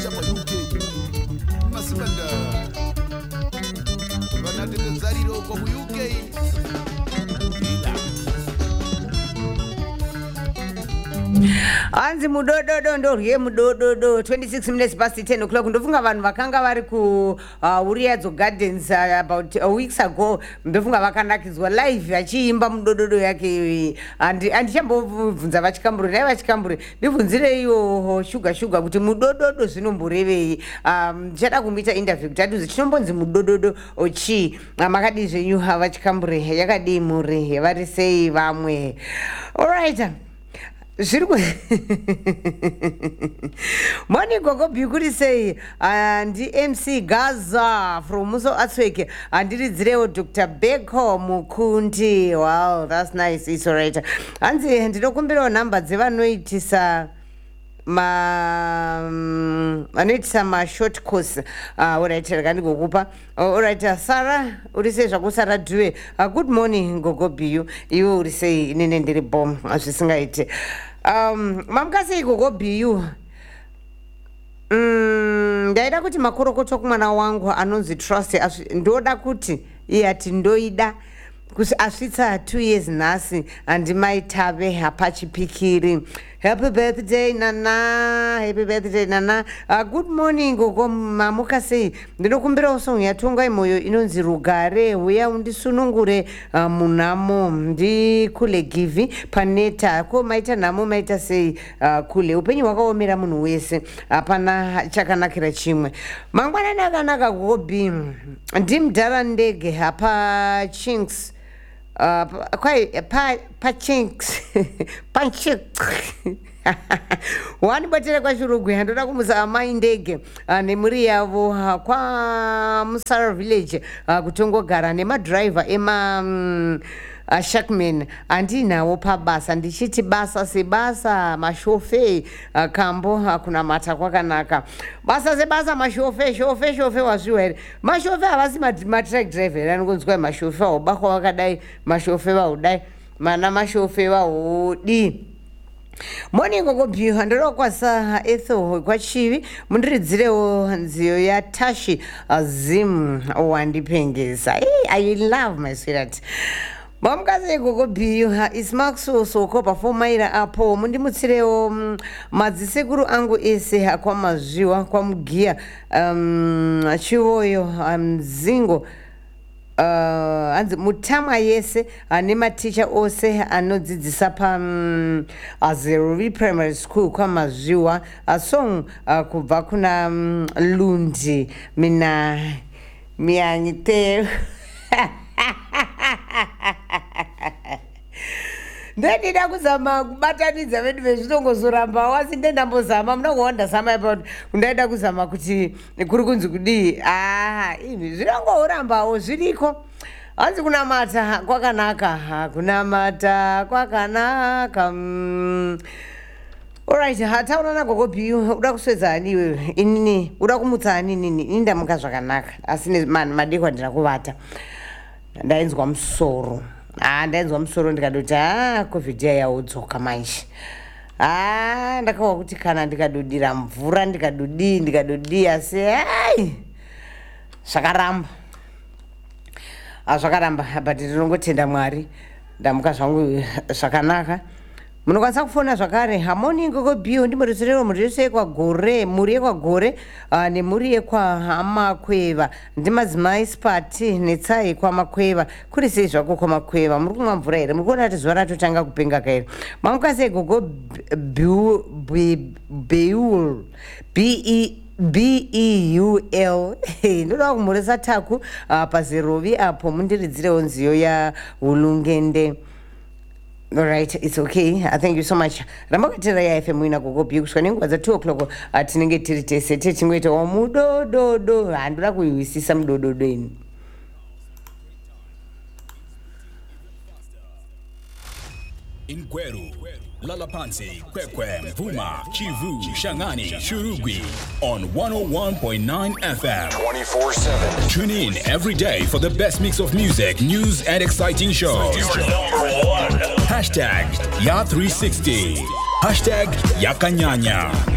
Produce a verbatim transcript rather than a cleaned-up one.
ya ma U K Masimanda Vanatete Zariro kwa U K Anzi mudododo ndorye mudododo twenty-six minutes past ten o'clock ndofunga vanhu vakanga vari ku uh, Uriadzo Gardens uh, about a weeks ago ndofunga vakanakidzwa live achiimba mudododo yake and andichambobvunza vachikamburi nai vachikamburi ndibvunzireiwo shuga shuga kuti mudododo zvinomborevei um ndichada kumuita interview kuti atiuze chinombonzi mudododo ochi uh, makadii zvenyu vachikamburi yakadii muri vari sei vamwe alright zviri ku Morning gogo bhikuri sei ndi M C Gaza from Muso Atsweke andiridzirewo Doctor Beko Mukundi. Wow, that's nice. It's alright. Hanzi ndinokumbirawo nhamba dzevanoitisa ma anoitisa ma short course uh, alright rekandigokupa alright uh, Sarah uri sei zvako Sarah Due uh, good morning gogo biyu iwe uri sei inene ndiri bom zvisingaite um mamukasei gogo biyu mm ndaida kuti makorokoto kumwana wangu anonzi Trust ndoda kuti iye ati ndoida kuti asvitsa two years nhasi andimaitave hapachipikiri. Happy birthday Nana, happy birthday Nana. Uh, good morning gogo mamuka sei ndinokumbirawo song yatonga imoyo inonzi Rugare uya undisunungure uh, munamo ndikule givi paneta ko maita namo maita sei uh, kule upenyu hwakaomera munhu wese hapana uh, chakanakira chimwe mangwanani akanaka gobi ndimudhara ndege hapa Chinks Uh, kwai pa pa chinks pa chinks wani batira kwa shurugwe ndoda kumuza amai ndege uh, nemuri yavo uh, kwa Musara village uh, kutongogara nema driver ema um, Uh, Shackman andinawo pabasa ndichiti basa sebasa mashofe uh, kambo uh, kuna mata kwakanaka basa sebasa mashofe shofe shofe wazviwa here mashofe havasi matrack driver anokunzwa mashofe vaubakwa vakadai mashofe vaudai mana mashofe vahudi. Morning gogo biyu handoro kwasa etho kwachivi mundiridzirewo nziyo ya Tashi uh, Zim wandipengesa. Hey, I love my sweetheart. Mamkaze gogo biyu ismakso soko performaira apo mundimutsirewo um, madzisekuru angu ese kwa mazviwa kwa mugia um, chivoyo mzingo um, anzi mutama yese nematicha ose anodzidzisa pa um, Zerovi Primary School kwa mazviwa a song uh, kubva kuna um, Lundi mina mianyite ndandida kuzama kubatanidza vedu vezvinongozoramba wasi ndendambozama munongoonda zama about ndaida kuzama kuti kuri kunzi kudii ah izvi zvinongorambawo zviriko hanzi kunamata kwakanaka kunamata kwakanaka mm. Alright, hataona gogo biyu uda kuswedza ani wewe inini uda kumutsa ani nini indamuka zvakanaka asine man madekwa ndinakuvata ndainzwa musoro ah ndainzwa musoro ndikadoti ah covid yaudzoka manje ah ndakawa kuti kana ndikadodira mvura ndikadodi ndikadodi asi ai zvakaramba ah zvakaramba but ndinongotenda Mwari ndamuka zvangu zvakanaka. Munokwanisa kufona zvakare Harmony gogo biyu ndimuritsirero muri yese kwa gore muri yekwa gore uh, nemuri yekwa Hamakweva ndimadzimai Spati netsai kwa Makweva kuri sei zvako kwa Makweva muri kumwa mvura here muri kuona kuti zuva ratotanga kupenga kaire mamukase gogo biyu Beul B E B E U L ndoda kumurisa taku uh, pazerovi apo mundiridzirewo nziyo ya Hulungende. Alright, it's okay. Uh, thank you so much. Ramakatira ya F M wina gogo biyu kuswa nengu za two o'clock uh, tinenge tiri tese tete ngwete wa mudo do do andula kuyuisisa mdo do do ini. Inkweru, Lalapansi, Kwekwe, Mvuma, Chivu, Shangani, Shurugwi on one oh one point nine F M. twenty-four seven. Tune in every day for the best mix of music, news, and exciting shows. You're number one. Hashtag Ya three sixty. Hashtag Yakanyanya.